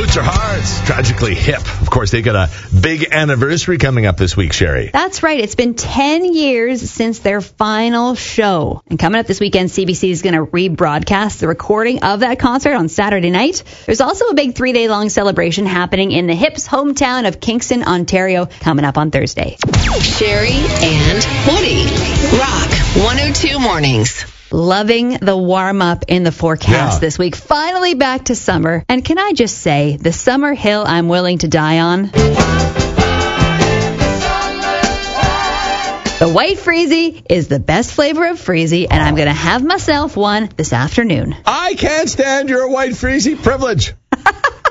Boots Are Hearts, Tragically Hip. Of course, they got a big anniversary coming up this week, Sherry. That's right. It's been 10 years since their final show. And coming up this weekend, CBC is going to rebroadcast the recording of that concert on Saturday night. There's also a big 3-day-long celebration happening in the Hips' hometown of Kingston, Ontario, coming up on Thursday. Sherry and Woody. Rock 102 Mornings. Loving the warm-up in the forecast this week. Finally back to summer. And can I just say, the summer hill I'm willing to die on? The White Freezy is the best flavor of Freezy, and I'm going to have myself one this afternoon. I can't stand your White Freezy privilege.